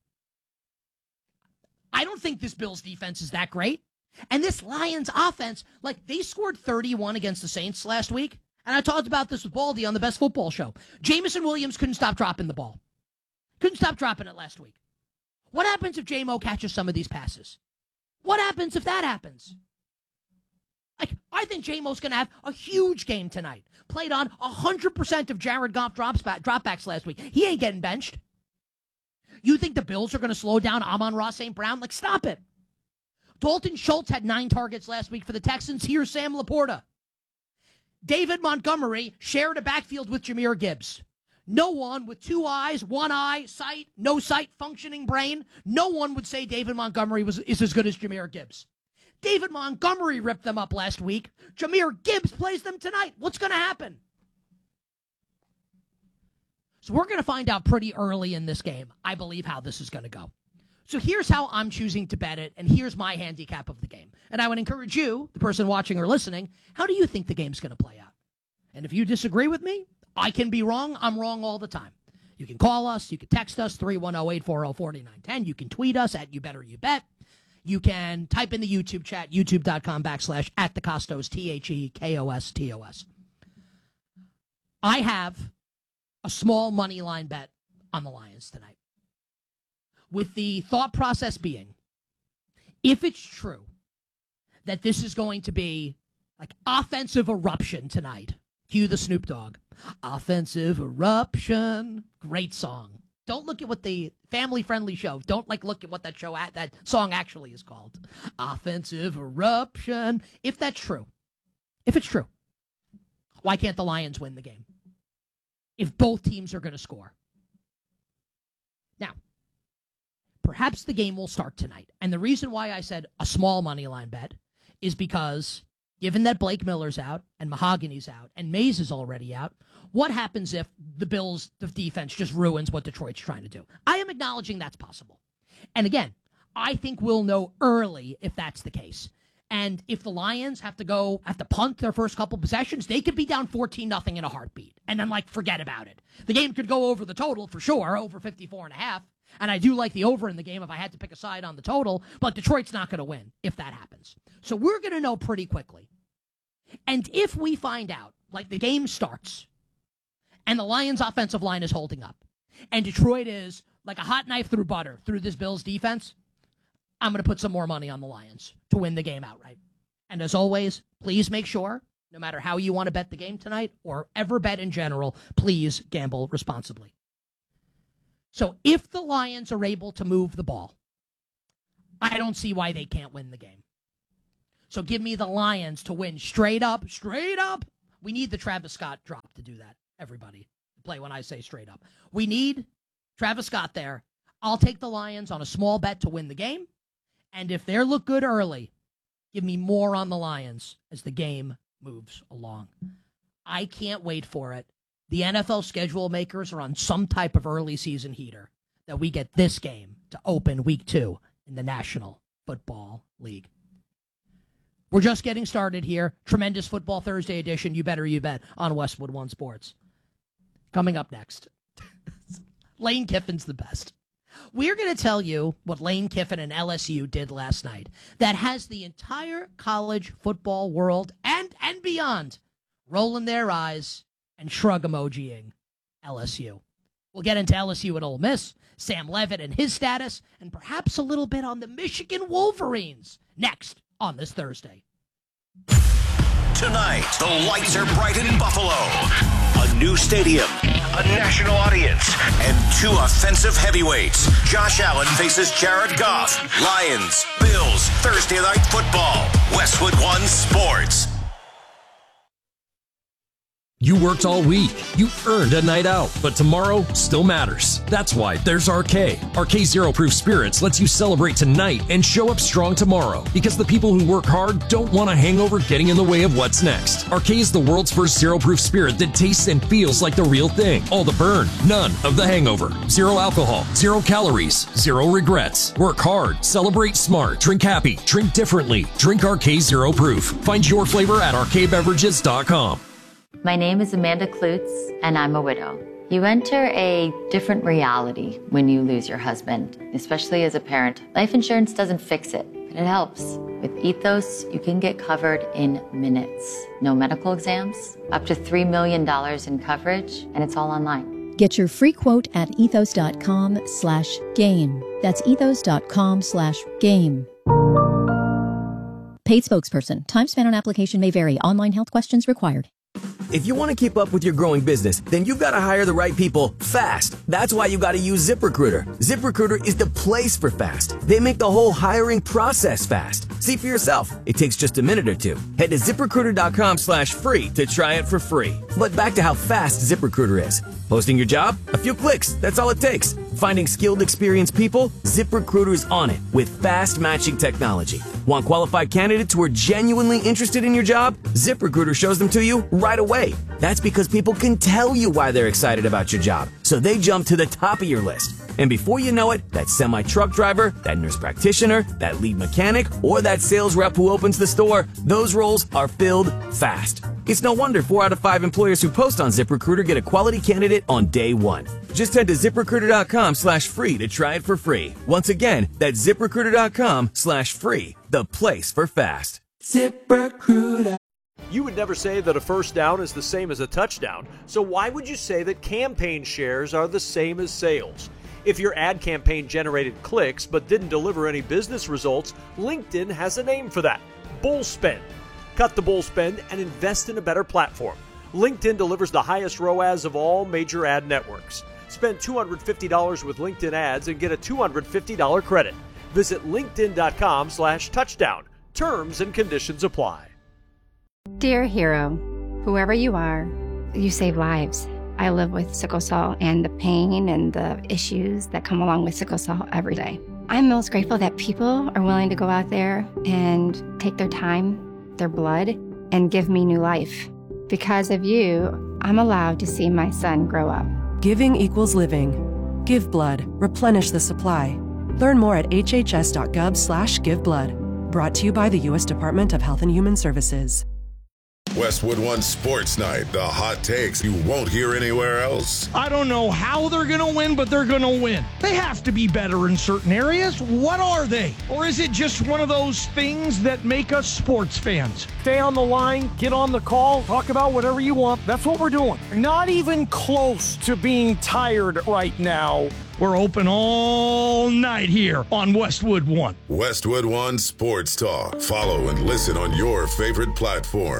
I don't think this Bills defense is that great. And this Lions offense, like they scored 31 against the Saints last week. And I talked about this with Baldy on the Best Football Show. Jamison Williams couldn't stop dropping the ball. Couldn't stop dropping it last week. What happens if J-Mo catches some of these passes? What happens if that happens? Like, I think J-Mo's going to have a huge game tonight. Played on 100% of Jared Goff dropbacks last week. He ain't getting benched. You think the Bills are going to slow down Amon-Ra St. Brown? Like, stop it. Dalton Schultz had 9 targets last week for the Texans. Here's Sam Laporta. David Montgomery shared a backfield with Jahmyr Gibbs. No one with 2 eyes, 1 eye, sight, no sight, functioning brain. No one would say David Montgomery is as good as Jahmyr Gibbs. David Montgomery ripped them up last week. Jahmyr Gibbs plays them tonight. What's going to happen? So we're going to find out pretty early in this game, I believe, how this is going to go. So here's how I'm choosing to bet it, and here's my handicap of the game. And I would encourage you, the person watching or listening, how do you think the game's going to play out? And if you disagree with me, I can be wrong. I'm wrong all the time. You can call us. You can text us, 310-840-4910. You can tweet us at YouBetterYouBet. You can type in the YouTube chat, youtube.com/@thecostos, TheKostos. I have a small money line bet on the Lions tonight, with the thought process being, if it's true that this is going to be like offensive eruption tonight, cue the Snoop Dogg, offensive eruption, great song. Don't look at what the family-friendly show, don't look at what that song actually is called. Offensive eruption. If that's true, if it's true, why can't the Lions win the game? If both teams are going to score. Now, perhaps the game will start tonight. And the reason why I said a small money line bet is because given that Blake Miller's out and Mahogany's out and Mays is already out, what happens if the Bills' defense just ruins what Detroit's trying to do? I am acknowledging that's possible. And again, I think we'll know early if that's the case. And if the Lions have to punt their first couple possessions, they could be down 14-0 in a heartbeat. And then, forget about it. The game could go over the total for sure, over 54.5. And I do like the over in the game if I had to pick a side on the total, but Detroit's not going to win if that happens. So we're going to know pretty quickly. And if we find out, the game starts, and the Lions' offensive line is holding up, and Detroit is like a hot knife through butter through this Bills defense, I'm going to put some more money on the Lions to win the game outright. And as always, please make sure, no matter how you want to bet the game tonight or ever bet in general, please gamble responsibly. So if the Lions are able to move the ball, I don't see why they can't win the game. So give me the Lions to win straight up. We need the Travis Scott drop to do that, everybody. Play when I say straight up. We need Travis Scott there. I'll take the Lions on a small bet to win the game. And if they look good early, give me more on the Lions as the game moves along. I can't wait for it. The NFL schedule makers are on some type of early season heater that we get this game to open week 2 in the National Football League. We're just getting started here. Tremendous Football Thursday edition, You Better You Bet, on Westwood One Sports. Coming up next, Lane Kiffin's the best. We're going to tell you what Lane Kiffin and LSU did last night that has the entire college football world and beyond rolling their eyes and shrug emojiing LSU. We'll get into LSU and Ole Miss, Sam Levitt and his status, and perhaps a little bit on the Michigan Wolverines next on this Thursday. Tonight, the lights are bright in Buffalo. A new stadium, a national audience, and 2 offensive heavyweights. Josh Allen faces Jared Goff. Lions, Bills, Thursday Night Football. Westwood One Sports. You worked all week. You earned a night out, but tomorrow still matters. That's why there's RK. RK Zero Proof Spirits lets you celebrate tonight and show up strong tomorrow, because the people who work hard don't want a hangover getting in the way of what's next. RK is the world's first zero proof spirit that tastes and feels like the real thing. All the burn, none of the hangover. Zero alcohol, 0 calories, 0 regrets. Work hard, celebrate smart, drink happy, drink differently. Drink RK Zero Proof. Find your flavor at rkbeverages.com. My name is Amanda Klutz, and I'm a widow. You enter a different reality when you lose your husband, especially as a parent. Life insurance doesn't fix it, but it helps. With Ethos, you can get covered in minutes. No medical exams, up to $3 million in coverage, and it's all online. Get your free quote at ethos.com/game. That's ethos.com/game. Paid spokesperson. Time spent on application may vary. Online health questions required. If you want to keep up with your growing business, then you've got to hire the right people fast. That's why you got to use ZipRecruiter. ZipRecruiter is the place for fast. They make the whole hiring process fast. See for yourself. It takes just a minute or 2. Head to ZipRecruiter.com/free to try it for free. But back to how fast ZipRecruiter is. Posting your job? A few clicks. That's all it takes. Finding skilled, experienced people? ZipRecruiter's on it with fast matching technology. Want qualified candidates who are genuinely interested in your job? ZipRecruiter shows them to you right away. That's because people can tell you why they're excited about your job, so they jump to the top of your list. And before you know it, that semi-truck driver, that nurse practitioner, that lead mechanic, or that sales rep who opens the store, those roles are filled fast. It's no wonder 4 out of 5 employers who post on ZipRecruiter get a quality candidate on day 1. Just head to ZipRecruiter.com/free to try it for free. Once again, that's ZipRecruiter.com/free, the place for fast. ZipRecruiter. You would never say that a first down is the same as a touchdown, so why would you say that campaign shares are the same as sales? If your ad campaign generated clicks but didn't deliver any business results, LinkedIn has a name for that: bull spend. Cut the bull spend and invest in a better platform. LinkedIn delivers the highest ROAS of all major ad networks. Spend $250 with LinkedIn ads and get a $250 credit. Visit linkedin.com/touchdown. Terms and conditions apply. Dear hero, whoever you are, you save lives. I live with sickle cell and the pain and the issues that come along with sickle cell every day. I'm most grateful that people are willing to go out there and take their time, their blood, and give me new life. Because of you, I'm allowed to see my son grow up. Giving equals living. Give blood. Replenish the supply. Learn more at hhs.gov/giveblood. Brought to you by the U.S. Department of Health and Human Services. Westwood One Sports Night, the hot takes you won't hear anywhere else. I don't know how they're going to win, but they're going to win. They have to be better in certain areas. What are they? Or is it just one of those things that make us sports fans? Stay on the line, get on the call, talk about whatever you want. That's what we're doing. Not even close to being tired right now. We're open all night here on Westwood One. Westwood One Sports Talk. Follow and listen on your favorite platform.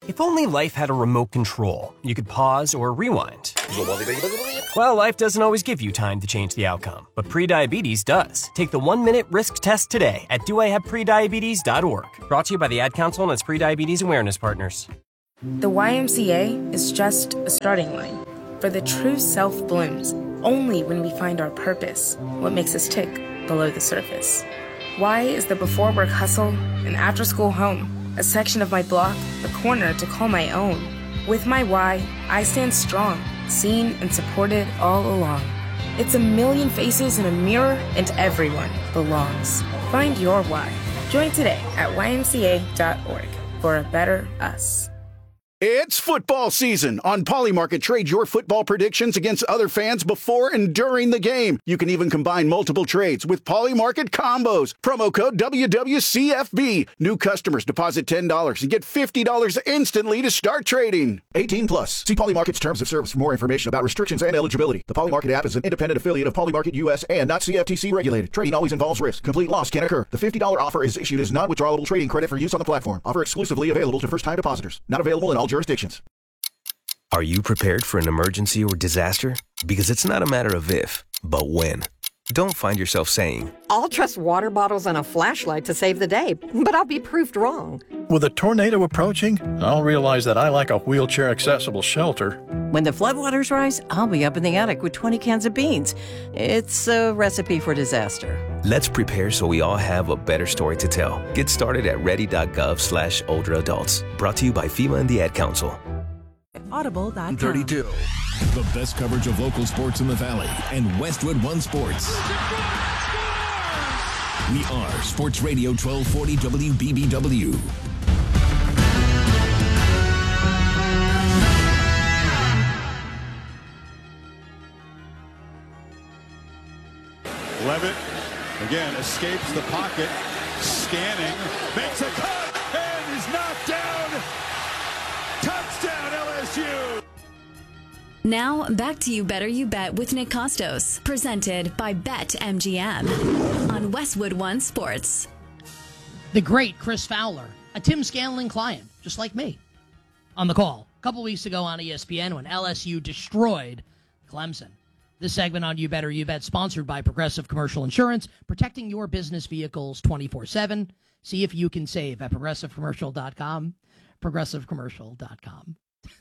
If only life had a remote control, you could pause or rewind. Well, life doesn't always give you time to change the outcome, but prediabetes does. Take the 1-minute risk test today at doihaveprediabetes.org. Brought to you by the Ad Council and its Prediabetes Awareness Partners. The YMCA is just a starting line, for the true self blooms only when we find our purpose, what makes us tick below the surface. Y is the before work hustle, an after school home, a section of my block, a corner to call my own. With my Y, I stand strong, seen and supported all along. It's a million faces in a mirror, and everyone belongs. Find your Y. Join today at ymca.org for a better us. It's football season. On Polymarket, trade your football predictions against other fans before and during the game. You can even combine multiple trades with Polymarket combos. Promo code WWCFB. New customers deposit $10 and get $50 instantly to start trading. 18 plus. See Polymarket's terms of service for more information about restrictions and eligibility. The Polymarket app is an independent affiliate of Polymarket US and not CFTC regulated. Trading always involves risk. Complete loss can occur. The $50 offer is issued as non-withdrawable trading credit for use on the platform. Offer exclusively available to first-time depositors. Not available in all jurisdictions. Are you prepared for an emergency or disaster? Because it's not a matter of if, but when. Don't find yourself saying, I'll trust water bottles and a flashlight to save the day, but I'll be proved wrong. With a tornado approaching, I'll realize that I lack a wheelchair-accessible shelter. When the floodwaters rise, I'll be up in the attic with 20 cans of beans. It's a recipe for disaster. Let's prepare so we all have a better story to tell. Get started at ready.gov/older adults. Brought to you by FEMA and the Ad Council. Audible.com. 32. The best coverage of local sports in the Valley and Westwood One Sports. We are Sports Radio 1240 WBBW. Levitt again escapes the pocket, scanning, makes a cut, and is knocked down. Touchdown LSU. Now, back to You Better You Bet with Nick Costos, presented by BetMGM on Westwood One Sports. The great Chris Fowler, a Tim Scanlon client, just like me, on the call a couple weeks ago on ESPN when LSU destroyed Clemson. This segment on You Better You Bet, sponsored by Progressive Commercial Insurance, protecting your business vehicles 24/7. See if you can save at progressivecommercial.com. progressivecommercial.com.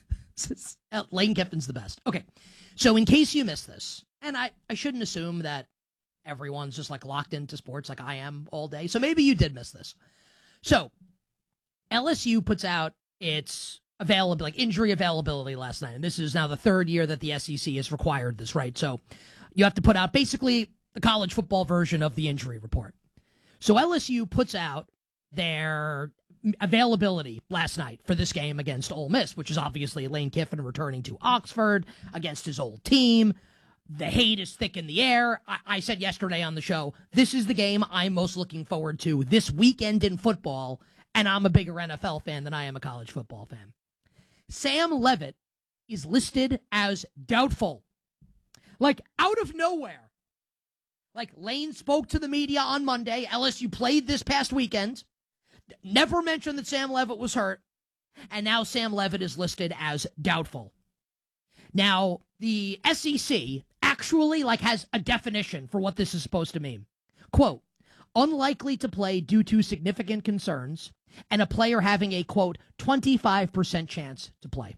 Lane Kiffin's the best. Okay, so in case you missed this, and I shouldn't assume that everyone's just like locked into sports like I am all day, so maybe you did miss this. So LSU puts out its injury availability last night, and this is now the third year that the SEC has required this, right? So you have to put out basically the college football version of the injury report. So LSU puts out their availability last night for this game against Ole Miss, which is obviously Lane Kiffin returning to Oxford against his old team. The hate is thick in the air. I said yesterday on the show, this is the game I'm most looking forward to this weekend in football, and I'm a bigger NFL fan than I am a college football fan. Sam Leavitt is listed as doubtful. Like, out of nowhere. Like, Lane spoke to the media on Monday. LSU played this past weekend. Never mentioned that Sam Leavitt was hurt. And now Sam Leavitt is listed as doubtful. Now, the SEC actually, has a definition for what this is supposed to mean. Quote, unlikely to play due to significant concerns, and a player having a, quote, 25% chance to play.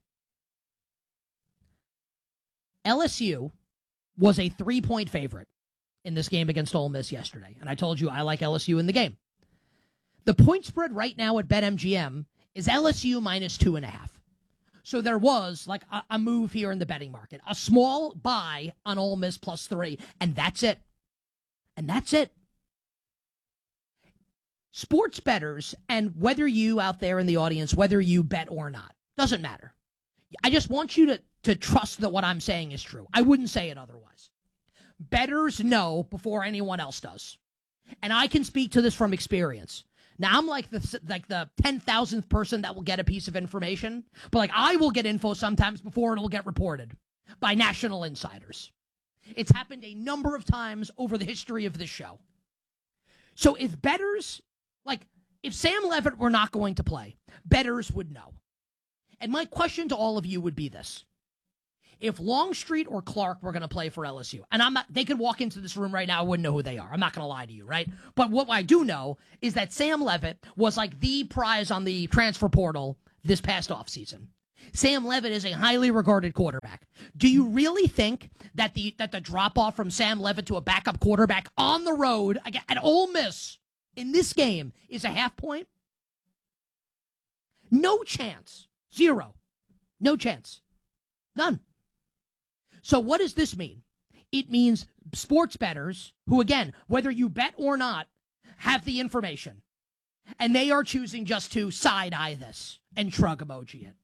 LSU was a 3-point favorite in this game against Ole Miss yesterday, and I told you I like LSU in the game. The point spread right now at BetMGM is LSU minus 2.5. So there was a move here in the betting market, a small buy on Ole Miss plus 3, and that's it. And that's it. Sports bettors, and whether you out there in the audience, whether you bet or not, doesn't matter. I just want you to trust that what I'm saying is true. I wouldn't say it otherwise. Bettors know before anyone else does. And I can speak to this from experience. Now, I'm like the 10,000th person that will get a piece of information, but I will get info sometimes before it will get reported by national insiders. It's happened a number of times over the history of this show. So if bettors, if Sam Leavitt were not going to play, bettors would know. And my question to all of you would be this. If Longstreet or Clark were going to play for LSU, and they could walk into this room right now, I wouldn't know who they are. I'm not going to lie to you, right? But what I do know is that Sam Leavitt was like the prize on the transfer portal this past offseason. Sam Leavitt is a highly regarded quarterback. Do you really think that the drop-off from Sam Leavitt to a backup quarterback on the road at Ole Miss in this game is a half point? No chance. Zero. No chance. None. So what does this mean? It means sports bettors who, again, whether you bet or not, have the information. And they are choosing just to side-eye this and shrug emoji it.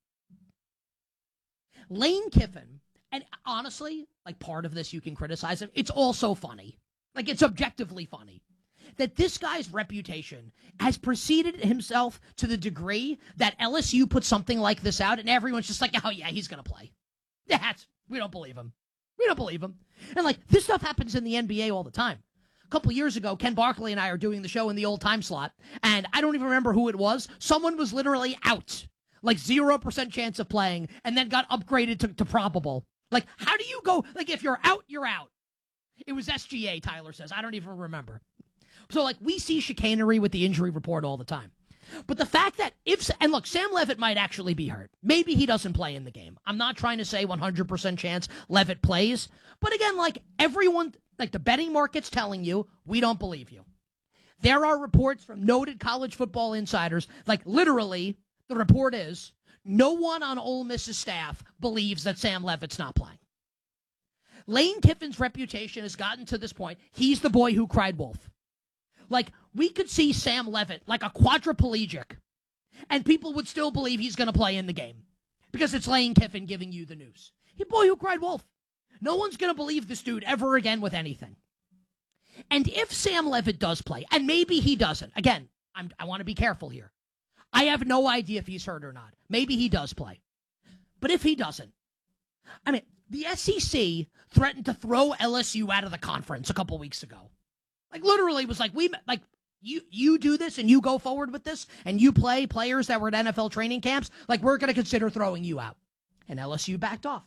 Lane Kiffin, and honestly, like part of this you can criticize him, it's also funny. Like it's objectively funny. That this guy's reputation has preceded himself to the degree that LSU put something like this out and everyone's just like, oh yeah, he's going to play. We don't believe him. We don't believe him. And like this stuff happens in the NBA all the time. A couple of years ago, Ken Barkley and I are doing the show in the old time slot, and I don't even remember who it was. Someone was literally out. Like 0% chance of playing, and then got upgraded to probable. Like, how do you go? Like, if you're out, you're out. It was SGA, Tyler says. I don't even remember. So, like, we see chicanery with the injury report all the time. But the fact that and look, Sam Leavitt might actually be hurt. Maybe he doesn't play in the game. I'm not trying to say 100% chance Leavitt plays. But again, like, everyone, like, the betting market's telling you, we don't believe you. There are reports from noted college football insiders, like, literally, the report is, no one on Ole Miss's staff believes that Sam Leavitt's not playing. Lane Kiffin's reputation has gotten to this point. He's the boy who cried wolf. Like, we could see Sam Leavitt like a quadriplegic, and people would still believe he's going to play in the game because it's Lane Kiffin giving you the news. He boy who cried wolf. No one's going to believe this dude ever again with anything. And if Sam Leavitt does play, and maybe he doesn't, again, I want to be careful here. I have no idea if he's hurt or not. Maybe he does play. But if he doesn't, I mean, the SEC threatened to throw LSU out of the conference a couple weeks ago. Like, literally was like, you do this and you go forward with this and you play players that were at NFL training camps, like, we're going to consider throwing you out. And LSU backed off.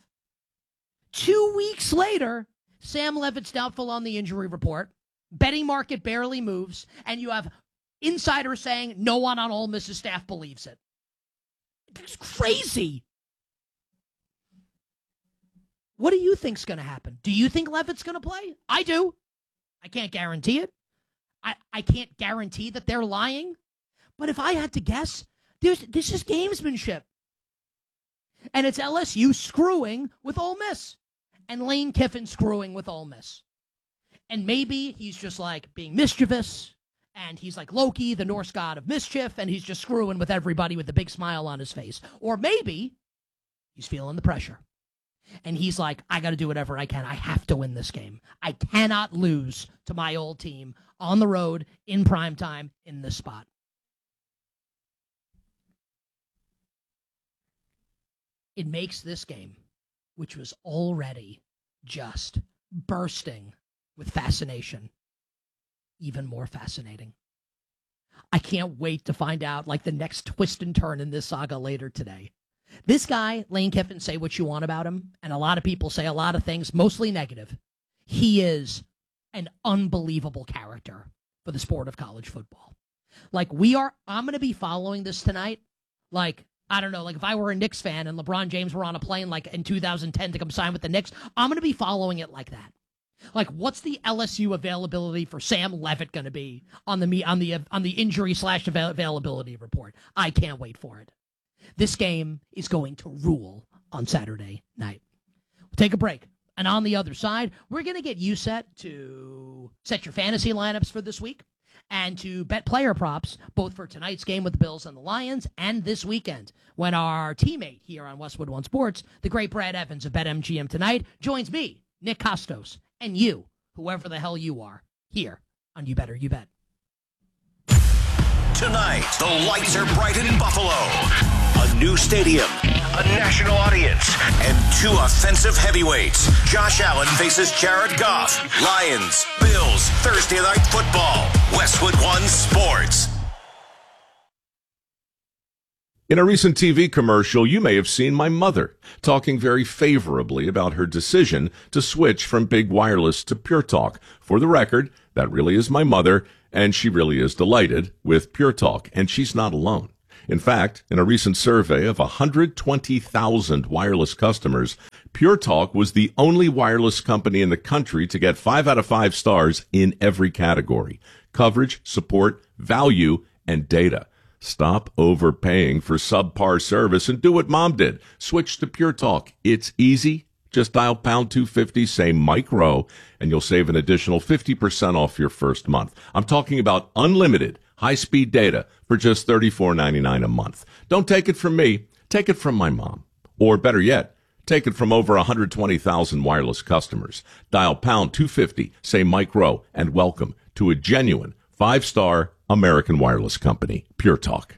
2 weeks later, Sam Leavitt's doubtful on the injury report. Betting market barely moves. And you have insiders saying no one on Ole Miss's staff believes it. It's crazy. What do you think's going to happen? Do you think Leavitt's going to play? I do. I can't guarantee it. I can't guarantee that they're lying. But if I had to guess, this is gamesmanship. And it's LSU screwing with Ole Miss. And Lane Kiffin screwing with Ole Miss. And maybe he's just like being mischievous. And he's like Loki, the Norse god of mischief, and he's just screwing with everybody with a big smile on his face. Or maybe he's feeling the pressure. And he's like, I got to do whatever I can. I have to win this game. I cannot lose to my old team on the road in primetime in this spot. It makes this game, which was already just bursting with fascination, even more fascinating. I can't wait to find out, like, the next twist and turn in this saga later today. This guy, Lane Kiffin, say what you want about him, and a lot of people say a lot of things, mostly negative. He is an unbelievable character for the sport of college football. Like, I'm going to be following this tonight. Like, I don't know, like if I were a Knicks fan and LeBron James were on a plane like in 2010 to come sign with the Knicks, I'm going to be following it like that. Like, what's the LSU availability for Sam Leavitt going to be on the injury / availability report? I can't wait for it. This game is going to rule on Saturday night. We'll take a break. And on the other side, we're going to get you set to set your fantasy lineups for this week and to bet player props, both for tonight's game with the Bills and the Lions and this weekend, when our teammate here on Westwood One Sports, the great Brad Evans of BetMGM Tonight, joins me, Nick Costos, and you, whoever the hell you are, here on You Better You Bet. Tonight, the lights are bright in Buffalo. A new stadium, a national audience, and two offensive heavyweights. Josh Allen faces Jared Goff. Lions, Bills, Thursday Night Football. Westwood One Sports. In a recent TV commercial, you may have seen my mother talking very favorably about her decision to switch from Big Wireless to Pure Talk. For the record, that really is my mother, and she really is delighted with Pure Talk, and she's not alone. In fact, in a recent survey of 120,000 wireless customers, Pure Talk was the only wireless company in the country to get 5 out of 5 stars in every category: coverage, support, value, and data. Stop overpaying for subpar service and do what Mom did. Switch to Pure Talk. It's easy. Just dial pound 250, say Mike Rowe, and you'll save an additional 50% off your first month. I'm talking about unlimited high-speed data for just $34.99 a month. Don't take it from me. Take it from my mom. Or better yet, take it from over 120,000 wireless customers. Dial pound 250, say Mike Rowe, and welcome to a genuine 5-star American wireless company, Pure Talk.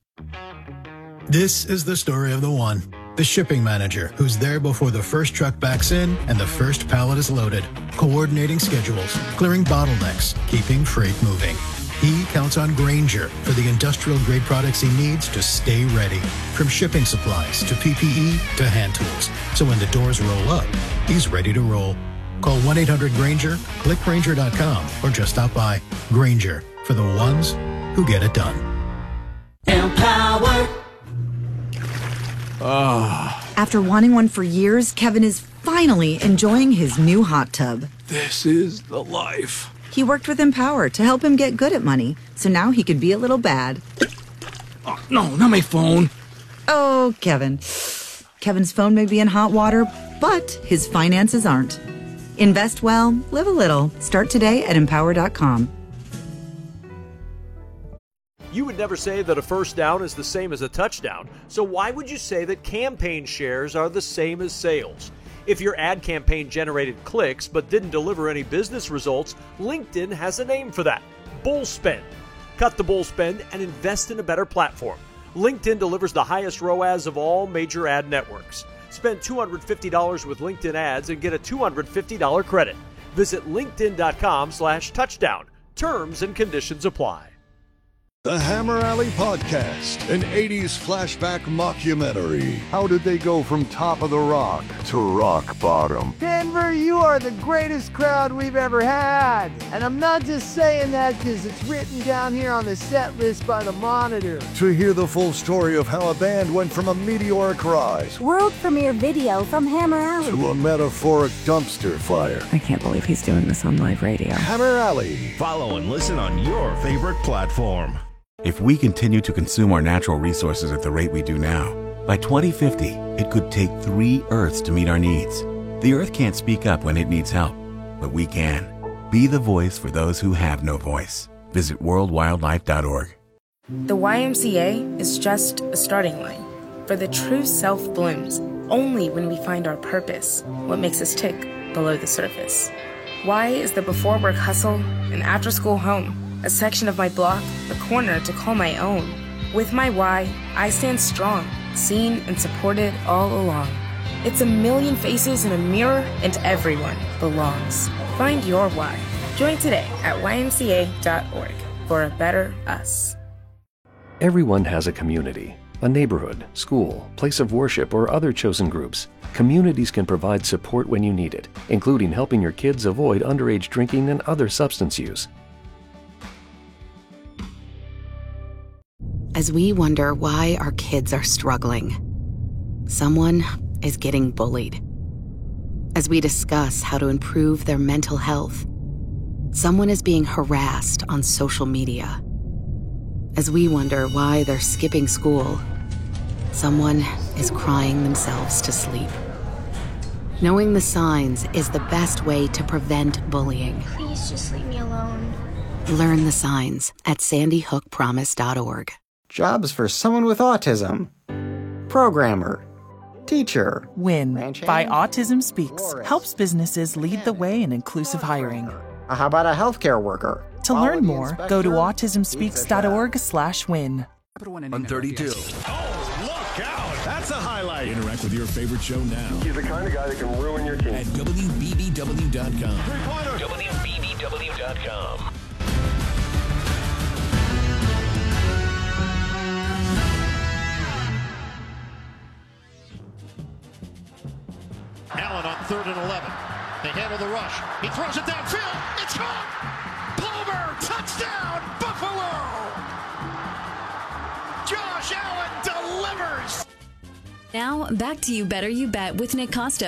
This is the story of the one, the shipping manager, who's there before the first truck backs in and the first pallet is loaded, coordinating schedules, clearing bottlenecks, keeping freight moving. He counts on Grainger for the industrial-grade products he needs to stay ready, from shipping supplies to PPE to hand tools. So when the doors roll up, he's ready to roll. Call 1-800-GRAINGER, click Grainger.com, or just stop by. Grainger, for the ones who get it done. Empower. After wanting one for years, Kevin is finally enjoying his new hot tub. This is the life. He worked with Empower to help him get good at money, so now he could be a little bad. Oh, no, not my phone. Oh, Kevin. Kevin's phone may be in hot water, but his finances aren't. Invest well, live a little. Start today at Empower.com. You would never say that a first down is the same as a touchdown, so why would you say that campaign shares are the same as sales? If your ad campaign generated clicks but didn't deliver any business results, LinkedIn has a name for that: bull spend. Cut the bull spend and invest in a better platform. LinkedIn delivers the highest ROAS of all major ad networks. Spend $250 with LinkedIn ads and get a $250 credit. Visit linkedin.com/touchdown. Terms and conditions apply. The Hammer Alley Podcast, an 80s flashback mockumentary. How did they go from top of the rock to rock bottom? Denver, you are the greatest crowd we've ever had. And I'm not just saying that because it's written down here on the set list by the Monitor. To hear the full story of how a band went from a meteoric rise, world premiere video from Hammer Alley, to a metaphoric dumpster fire. I can't believe he's doing this on live radio. Hammer Alley. Follow and listen on your favorite platform. If we continue to consume our natural resources at the rate we do now, by 2050, it could take 3 Earths to meet our needs. The Earth can't speak up when it needs help, but we can. Be the voice for those who have no voice. Visit worldwildlife.org. The YMCA is just a starting line, for the true self blooms only when we find our purpose, what makes us tick below the surface. Y is the before work hustle and after school home, a section of my block, a corner to call my own. With my Y, I stand strong, seen and supported all along. It's a million faces in a mirror, and everyone belongs. Find your Y. Join today at ymca.org for a better us. Everyone has a community, a neighborhood, school, place of worship, or other chosen groups. Communities can provide support when you need it, including helping your kids avoid underage drinking and other substance use. As we wonder why our kids are struggling, someone is getting bullied. As we discuss how to improve their mental health, someone is being harassed on social media. As we wonder why they're skipping school, someone is crying themselves to sleep. Knowing the signs is the best way to prevent bullying. Please just leave me alone. Learn the signs at sandyhookpromise.org. Jobs for someone with autism. Programmer. Teacher. WIN by Autism Speaks helps businesses lead the way in inclusive hiring. How about a healthcare worker? To learn more, go to autismspeaks.org/win. On 32. Oh, look out! That's a highlight. Interact with your favorite show now. He's the kind of guy that can ruin your team. At WBBW.com. WBBW.com. Allen on 3rd and 11. They handle the rush. He throws it downfield. It's caught. Palmer, touchdown, Buffalo. Josh Allen delivers. Now, back to You Better You Bet with Nick Costos.